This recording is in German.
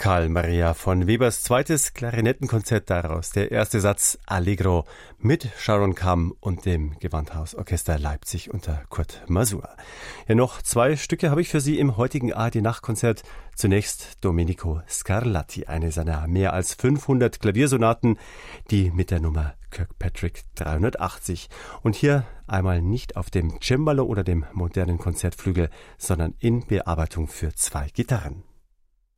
Karl Maria von Webers zweites Klarinettenkonzert, daraus der erste Satz Allegro mit Sharon Kamm und dem Gewandhausorchester Leipzig unter Kurt Masur. Ja, noch zwei Stücke habe ich für Sie im heutigen ARD-Nachtkonzert. Zunächst Domenico Scarlatti, eine seiner mehr als 500 Klaviersonaten, die mit der Nummer Kirkpatrick 380. Und hier einmal nicht auf dem Cembalo oder dem modernen Konzertflügel, sondern in Bearbeitung für zwei Gitarren.